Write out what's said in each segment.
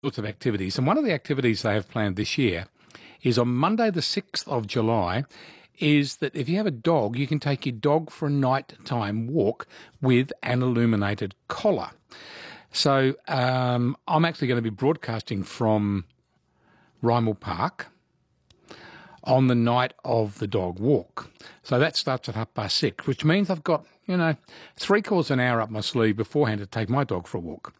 Sorts of activities. And one of the activities they have planned this year is on Monday, the 6th of July, is that if you have a dog, you can take your dog for a nighttime walk with an illuminated collar. So I'm actually going to be broadcasting from Rymel Park on the night of the dog walk. So that starts at 6:30, which means I've got, three-quarters of an hour up my sleeve beforehand to take my dog for a walk.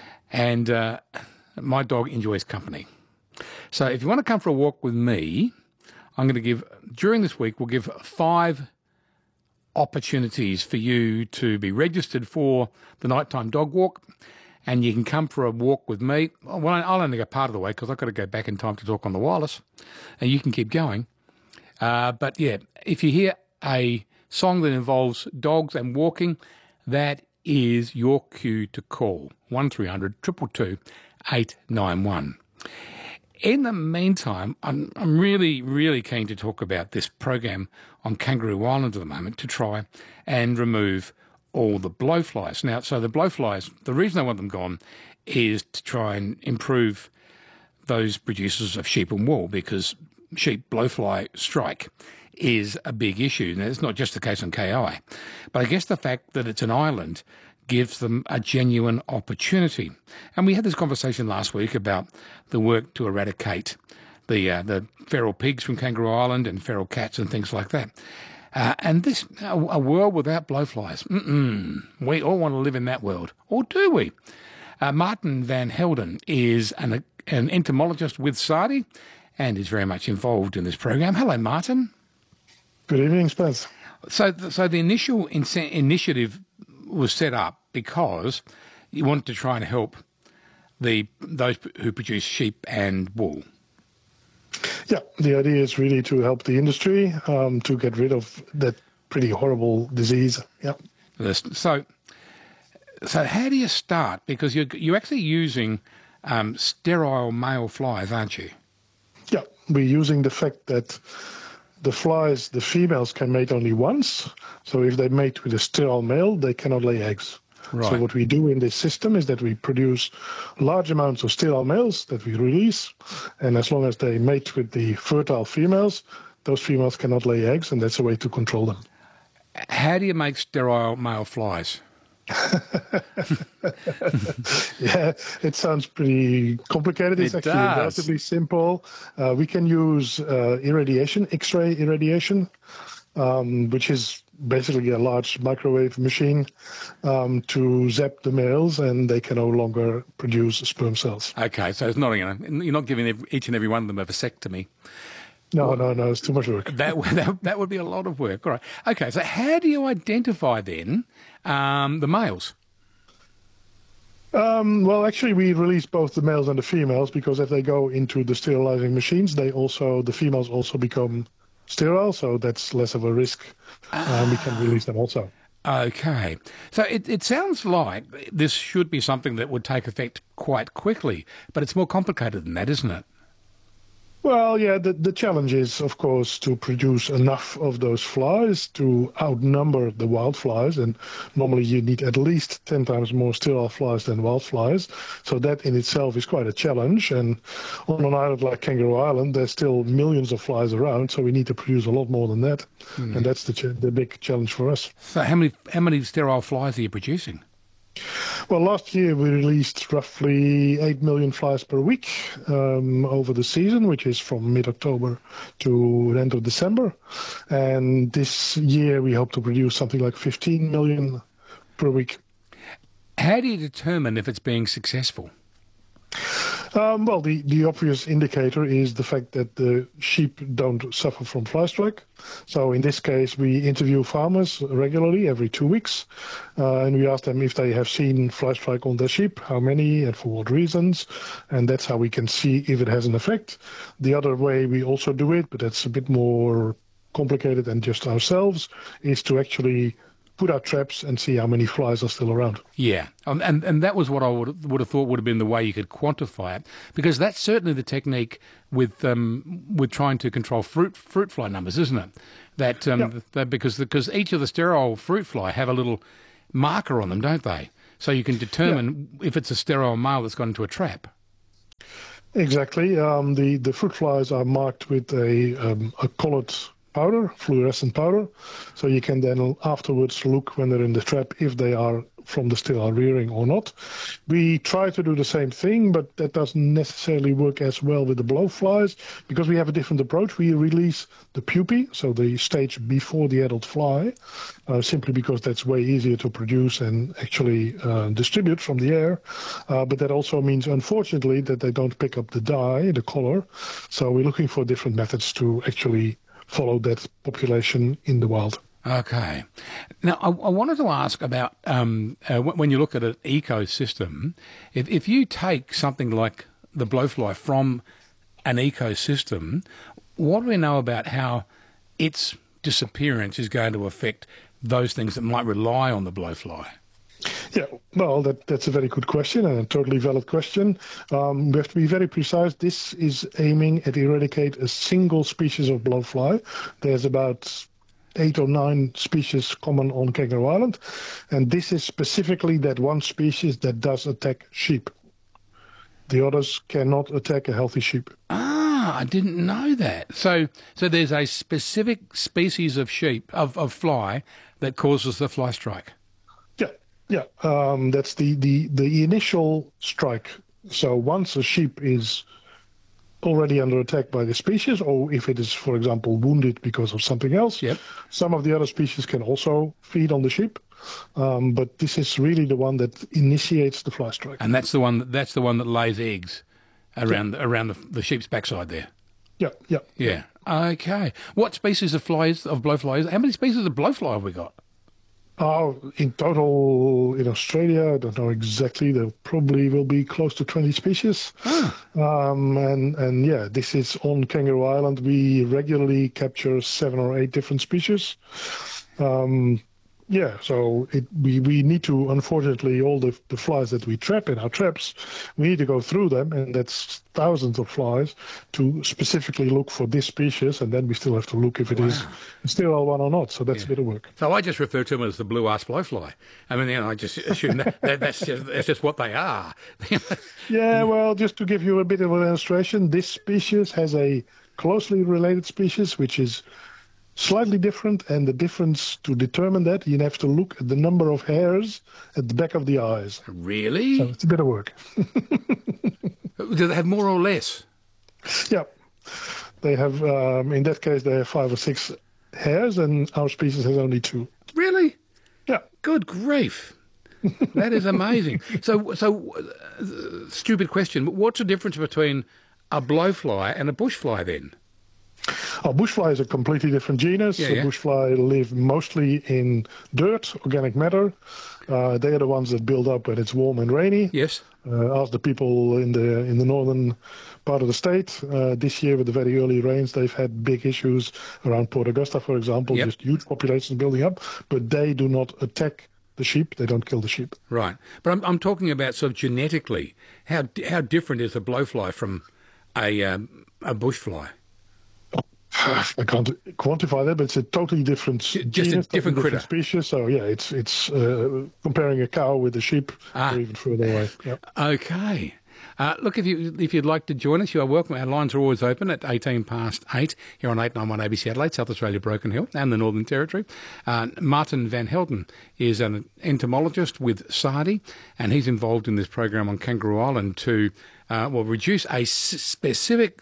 And my dog enjoys company. So if you want to come for a walk with me, I'm going to during this week, we'll give 5 opportunities for you to be registered for the nighttime dog walk, and you can come for a walk with me. Well, I'll only go part of the way because I've got to go back in time to talk on the wireless, and you can keep going. But yeah, if you hear a song that involves dogs and walking, that is your cue to call 1300 222 891. In the meantime, I'm really, really keen to talk about this program on Kangaroo Island at the moment to try and remove all the blowflies. Now, so the blowflies, the reason I want them gone is to try and improve those producers of sheep and wool, because sheep blowfly strike is a big issue. Now, it's not just the case on KI, but I guess the fact that it's an island gives them a genuine opportunity. And we had this conversation last week about the work to eradicate the feral pigs from Kangaroo Island and feral cats and things like that. And this, a world without blowflies, we all want to live in that world. Or do we? Martin van Helden is an entomologist with SARDI and is very much involved in this program. Hello, Martin. Good evening, Spence. So the initial initiative was set up because you wanted to try and help those who produce sheep and wool. Yeah, the idea is really to help the industry to get rid of that pretty horrible disease. Yeah. So how do you start? Because you're actually using sterile male flies, aren't you? Yeah, we're using the fact that the females can mate only once. So if they mate with a sterile male, they cannot lay eggs. Right. So what we do in this system is that we produce large amounts of sterile males that we release. And as long as they mate with the fertile females, those females cannot lay eggs, and that's a way to control them. How do you make sterile male flies? Yeah, it sounds pretty complicated. It's actually relatively simple. We can use irradiation, X-ray irradiation, which is basically a large microwave machine to zap the males, and they can no longer produce sperm cells. Okay, so it's not, you're not giving each and every one of them a vasectomy. No, it's too much work. That would be a lot of work. All right. Okay, so how do you identify then the males? Well, actually, we release both the males and the females, because if they go into the sterilizing machines, the females also become sterile, so that's less of a risk. We can release them also. Okay. So it sounds like this should be something that would take effect quite quickly, but it's more complicated than that, isn't it? Well, yeah, the challenge is, of course, to produce enough of those flies to outnumber the wild flies. And normally you need at least 10 times more sterile flies than wild flies. So that in itself is quite a challenge. And on an island like Kangaroo Island, there's still millions of flies around. So we need to produce a lot more than that. And that's the big challenge for us. So how many sterile flies are you producing? Well, last year we released roughly 8 million flies per week over the season, which is from mid-October to the end of December. And this year we hope to produce something like 15 million per week. How do you determine if it's being successful? Well, the obvious indicator is the fact that the sheep don't suffer from fly strike. So in this case, we interview farmers regularly every 2 weeks, and we ask them if they have seen fly strike on their sheep, how many and for what reasons, and that's how we can see if it has an effect. The other way we also do it, but that's a bit more complicated than just ourselves, is to actually put out traps and see how many flies are still around. Yeah, and that was what I would have thought would have been the way you could quantify it, because that's certainly the technique with trying to control fruit fly numbers, isn't it? That because each of the sterile fruit fly have a little marker on them, don't they? So you can determine if it's a sterile male that's gone into a trap. Exactly. The fruit flies are marked with a colored powder, fluorescent powder, so you can then afterwards look when they're in the trap if they are from the still are rearing or not. We try to do the same thing, but that doesn't necessarily work as well with the blowflies because we have a different approach. We release the pupae, so the stage before the adult fly, simply because that's way easier to produce and actually distribute from the air. But that also means, unfortunately, that they don't pick up the dye, the color. So we're looking for different methods to actually follow that population in the wild. Okay. Now, I wanted to ask about when you look at an ecosystem, if you take something like the blowfly from an ecosystem, what do we know about how its disappearance is going to affect those things that might rely on the blowfly? Yeah, well, that's a very good question and a totally valid question. We have to be very precise. This is aiming at eradicate a single species of blowfly. There's about 8 or 9 species common on Kangaroo Island, and this is specifically that one species that does attack sheep. The others cannot attack a healthy sheep. Ah, I didn't know that. So there's a specific species of sheep, of fly, that causes the fly strike. Yeah, yeah. That's the initial strike. So once a sheep is already under attack by the species, or if it is, for example, wounded because of something else, Yep. some of the other species can also feed on the sheep. But this is really the one that initiates the fly strike. And that's the one that lays eggs around the sheep's backside there. Yeah, yeah. Yeah. Okay. What species of blowflies? How many species of blowfly have we got? In total, in Australia, I don't know exactly. There probably will be close to 20 species. And yeah, this is on Kangaroo Island. We regularly capture 7 or 8 different species. Yeah, so we need to, unfortunately, all the flies that we trap in our traps, we need to go through them, and that's thousands of flies, to specifically look for this species, and then we still have to look if it is still one or not. So that's a bit of work. So I just refer to them as the blue-ass blowfly. I mean, I just assume that's just what they are. Yeah, well, just to give you a bit of an illustration, this species has a closely related species, which is slightly different, and the difference, to determine that, you have to look at the number of hairs at the back of the eyes. Really? So it's a bit of work. Do they have more or less? Yeah. They have, in that case, they have 5 or 6 hairs, and our species has only 2. Really? Yeah. Good grief. That is amazing. So, stupid question, but what's the difference between a blowfly and a bushfly then? Bushfly is a completely different genus. Yeah. Bushfly live mostly in dirt, organic matter. They are the ones that build up when it's warm and rainy. Yes. Ask the people in the northern part of the state. This year, with the very early rains, they've had big issues around Port Augusta, for example, just huge populations building up. But they do not attack the sheep. They don't kill the sheep. Right. But I'm talking about sort of genetically. How different is a blowfly from a bushfly? I can't quantify that, but it's a totally different Just genus, a different critter. Species. So yeah, it's comparing a cow with a sheep, or even further away. Yep. Okay. Look, if you'd like to join us, you are welcome. Our lines are always open at 8 here on 891 ABC Adelaide, South Australia, Broken Hill, and the Northern Territory. Martin van Helden is an entomologist with SARDI, and he's involved in this program on Kangaroo Island to reduce a specific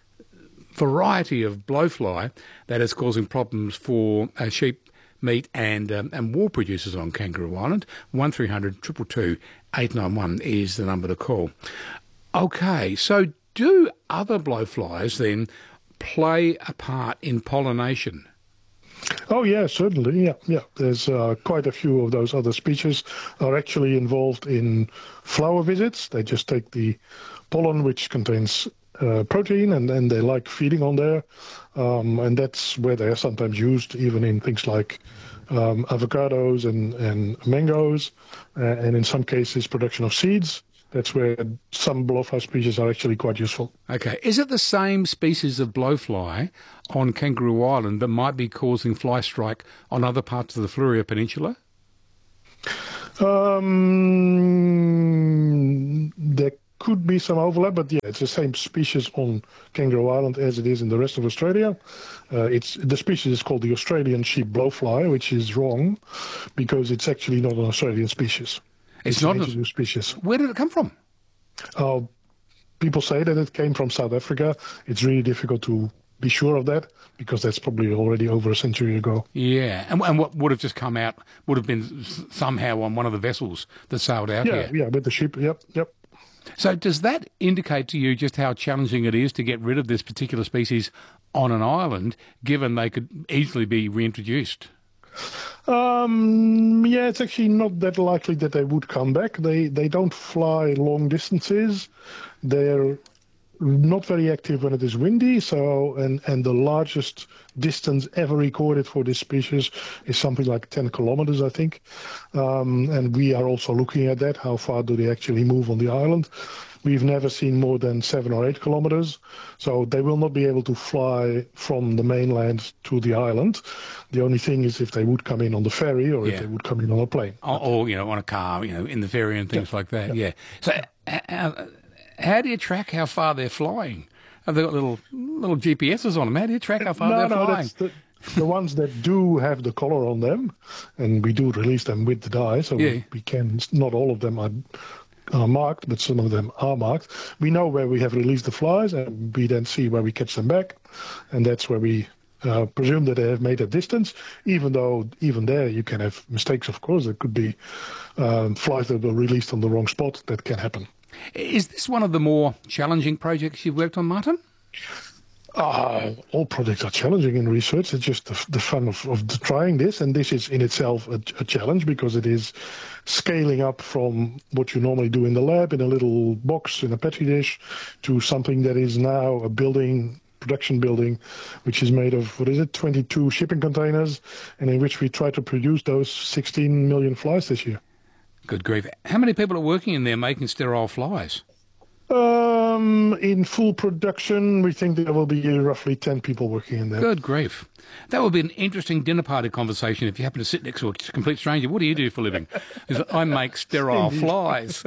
variety of blowfly that is causing problems for sheep, meat and wool producers on Kangaroo Island. 1300 222 891 is the number to call. Okay, so do other blowflies then play a part in pollination? Oh yeah, certainly. Yeah. There's quite a few of those other species are actually involved in flower visits. They just take the pollen, which contains protein, and they like feeding on there, and that's where they are sometimes used, even in things like avocados and mangoes, and in some cases production of seeds. That's where some blowfly species are actually quite useful. Okay. Is it the same species of blowfly on Kangaroo Island that might be causing fly strike on other parts of the Fleurieu Peninsula? There could be some overlap, but yeah, it's the same species on Kangaroo Island as it is in the rest of Australia. The species is called the Australian sheep blowfly, which is wrong because it's actually not an Australian species. It's not an introduced species. Where did it come from? People say that it came from South Africa. It's really difficult to be sure of that because that's probably already over a century ago. Yeah, and what would have just come out would have been somehow on one of the vessels that sailed out here. Yeah, with the ship. Yep. So does that indicate to you just how challenging it is to get rid of this particular species on an island, given they could easily be reintroduced? Yeah, it's actually not that likely that they would come back. They don't fly long distances. They're not very active when it is windy. So, and the largest distance ever recorded for this species is something like 10 kilometers, I think. And we are also looking at that. How far do they actually move on the island? We've never seen more than 7 or 8 kilometers. So they will not be able to fly from the mainland to the island. The only thing is if they would come in on the ferry or if they would come in on a plane. Or on a car, in the ferry and things like that. Yeah. So how do you track how far they're flying? Have they got little GPSs on them? How do you track how far they're flying? That's the ones that do have the color on them, and we do release them with the dye, so we can. Not all of them are marked, but some of them are marked. We know where we have released the flies, and we then see where we catch them back, and that's where we presume that they have made a distance, even though even there you can have mistakes, of course. There could be flies that were released on the wrong spot. That can happen. Is this one of the more challenging projects you've worked on, Martin? All projects are challenging in research. It's just the fun of trying this. And this is in itself a challenge because it is scaling up from what you normally do in the lab in a little box in a petri dish to something that is now a production building, which is made of, 22 shipping containers, and in which we try to produce those 16 million flies this year. Good grief. How many people are working in there making sterile flies? In full production, we think there will be roughly 10 people working in there. Good grief. That would be an interesting dinner party conversation if you happen to sit next to a complete stranger. What do you do for a living? I make sterile flies.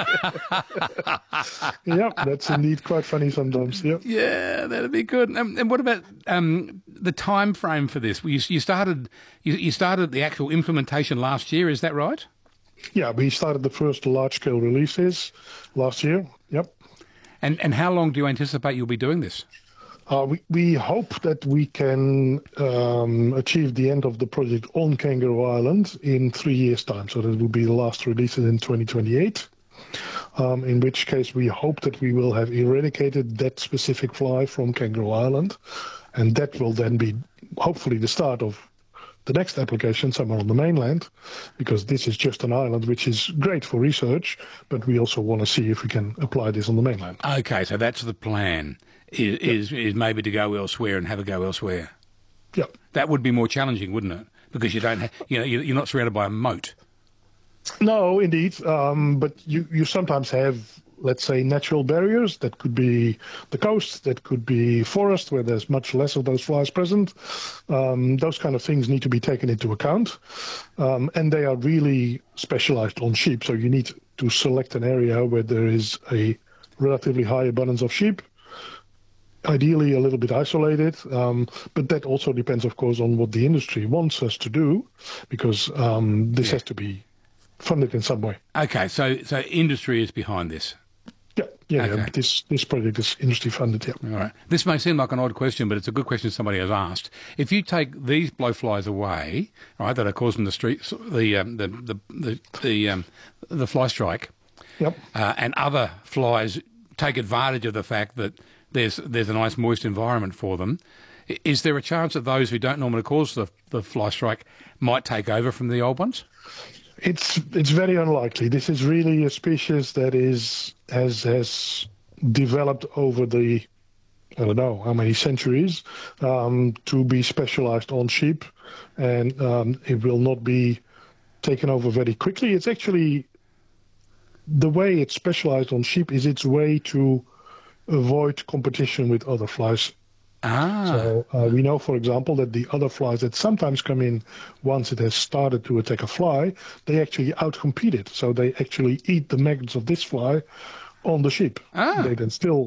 Yep, that's indeed quite funny sometimes. Yep. Yeah, that'd be good. And what about the time frame for this? You started the actual implementation last year, is that right? Yeah, we started the first large-scale releases last year. Yep. And how long do you anticipate you'll be doing this? We hope that we can achieve the end of the project on Kangaroo Island in 3 years' time. So that will be the last releases in 2028, in which case we hope that we will have eradicated that specific fly from Kangaroo Island. And that will then be hopefully the start of the next application somewhere on the mainland, because this is just an island which is great for research, but we also want to see if we can apply this on the mainland. Okay, so that's the plan, is maybe to go elsewhere and have a go elsewhere. Yeah. That would be more challenging, wouldn't it? Because you don't you're not surrounded by a moat. No, indeed. But you sometimes have, let's say, natural barriers. That could be the coast, that could be forest where there's much less of those flies present. Those kind of things need to be taken into account. And they are really specialized on sheep. So you need to select an area where there is a relatively high abundance of sheep, ideally a little bit isolated. But that also depends, of course, on what the industry wants us to do, because this has to be funded in some way. Okay, so industry is behind this. Yeah. This project is industry funded. Yeah. All right. This may seem like an odd question, but it's a good question somebody has asked. If you take these blowflies away, right, that are causing the fly strike, yep, and other flies take advantage of the fact that there's a nice moist environment for them, is there a chance that those who don't normally cause the fly strike might take over from the old ones? It's very unlikely. This is really a species that has developed over the, I don't know how many centuries, to be specialized on sheep, and it will not be taken over very quickly. It's actually, the way it's specialized on sheep is its way to avoid competition with other flies. So we know, for example, that the other flies that sometimes come in once it has started to attack a fly, they actually outcompete it. So they actually eat the maggots of this fly on the sheep. Ah. They then still